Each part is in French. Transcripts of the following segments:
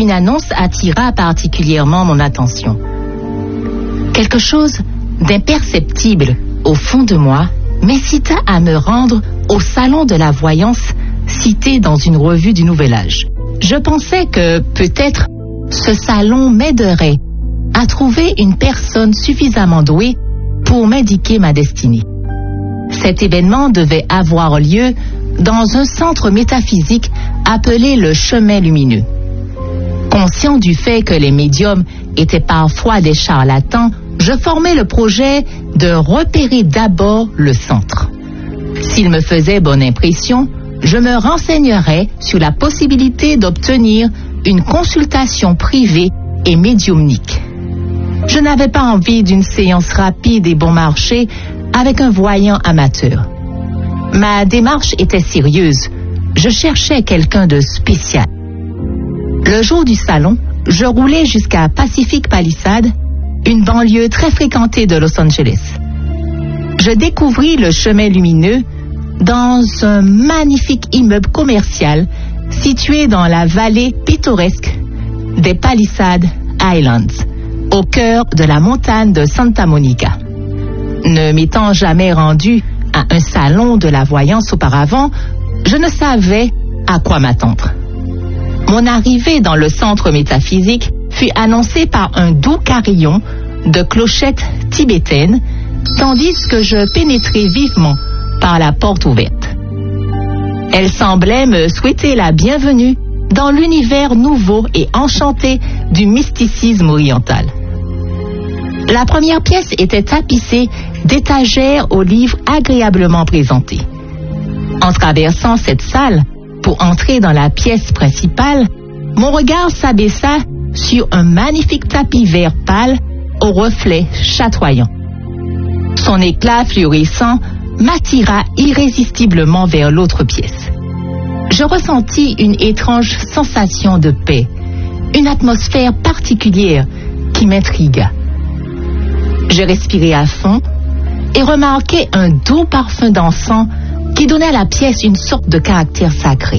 une annonce attira particulièrement mon attention. Quelque chose d'imperceptible au fond de moi m'incita à me rendre au salon de la voyance cité dans une revue du Nouvel Âge. Je pensais que peut-être ce salon m'aiderait à trouver une personne suffisamment douée pour m'indiquer ma destinée. Cet événement devait avoir lieu dans un centre métaphysique appelé le Chemin Lumineux. Conscient du fait que les médiums étaient parfois des charlatans, je formais le projet de repérer d'abord le centre. S'il me faisait bonne impression, je me renseignerais sur la possibilité d'obtenir une consultation privée et médiumnique. Je n'avais pas envie d'une séance rapide et bon marché avec un voyant amateur. Ma démarche était sérieuse. Je cherchais quelqu'un de spécial. Le jour du salon, je roulais jusqu'à Pacific Palisades, une banlieue très fréquentée de Los Angeles. Je découvris le Chemin Lumineux dans un magnifique immeuble commercial situé dans la vallée pittoresque des Palisades Islands, au cœur de la montagne de Santa Monica. Ne m'étant jamais rendu à un salon de la voyance auparavant, je ne savais à quoi m'attendre. Mon arrivée dans le centre métaphysique fut annoncée par un doux carillon de clochettes tibétaines, tandis que je pénétrais vivement par la porte ouverte. Elle semblait me souhaiter la bienvenue dans l'univers nouveau et enchanté du mysticisme oriental. La première pièce était tapissée d'étagères aux livres agréablement présentés. En traversant cette salle, pour entrer dans la pièce principale, mon regard s'abaissa sur un magnifique tapis vert pâle aux reflets chatoyants. Son éclat fluorescent m'attira irrésistiblement vers l'autre pièce. Je ressentis une étrange sensation de paix, une atmosphère particulière qui m'intrigua. Je respirai à fond et remarquai un doux parfum d'encens qui donnait à la pièce une sorte de caractère sacré.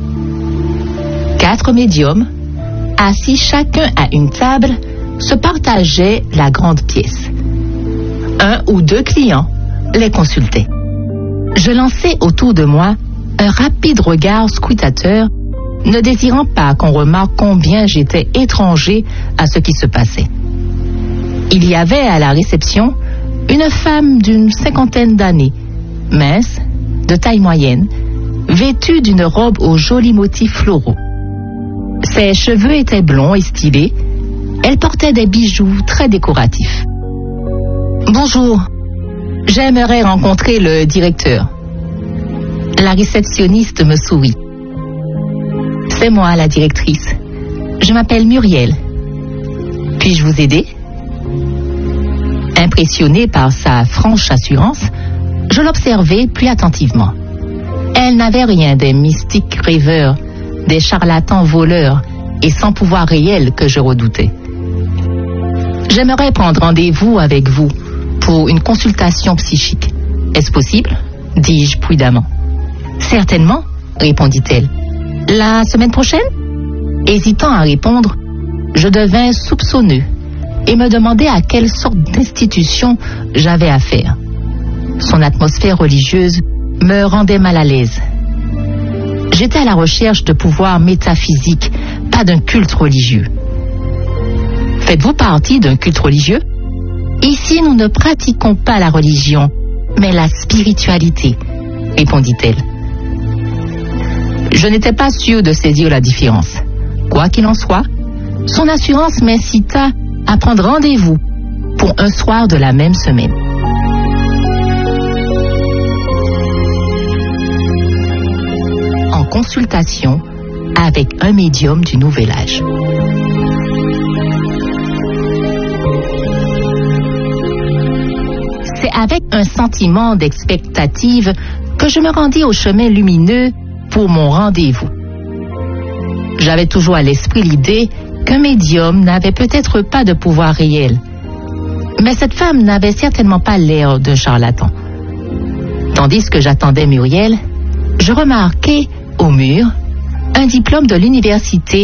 4 médiums, assis chacun à une table, se partageaient la grande pièce. 1 ou 2 clients les consultaient. Je lançai autour de moi un rapide regard scrutateur, ne désirant pas qu'on remarque combien j'étais étranger à ce qui se passait. Il y avait à la réception une femme d'une 50aine d'années, mince, de taille moyenne, vêtue d'une robe aux jolis motifs floraux. Ses cheveux étaient blonds et stylés. Elle portait des bijoux très décoratifs. « Bonjour, j'aimerais rencontrer le directeur. » La réceptionniste me sourit. « C'est moi, la directrice. Je m'appelle Muriel. Puis-je vous aider ?» Impressionné par sa franche assurance, je l'observai plus attentivement. Elle n'avait rien des mystiques rêveurs, des charlatans voleurs et sans pouvoir réel que je redoutais. « J'aimerais prendre rendez-vous avec vous pour une consultation psychique. Est-ce possible ?» dis-je prudemment. « Certainement, » répondit-elle. « La semaine prochaine ?» Hésitant à répondre, je devins soupçonneux et me demandais à quelle sorte d'institution j'avais affaire. Son atmosphère religieuse me rendait mal à l'aise. J'étais à la recherche de pouvoirs métaphysiques, pas d'un culte religieux. « Faites-vous partie d'un culte religieux ? Ici, nous ne pratiquons pas la religion, mais la spiritualité, » répondit-elle. Je n'étais pas sûr de saisir la différence. Quoi qu'il en soit, son assurance m'incita à prendre rendez-vous pour un soir de la même semaine. En consultation avec un médium du Nouvel Âge. C'est avec un sentiment d'expectative que je me rendis au Chemin Lumineux pour mon rendez-vous. J'avais toujours à l'esprit l'idée qu'un médium n'avait peut-être pas de pouvoir réel. Mais cette femme n'avait certainement pas l'air d'un charlatan. Tandis que j'attendais Muriel, je remarquai au mur un diplôme de l'université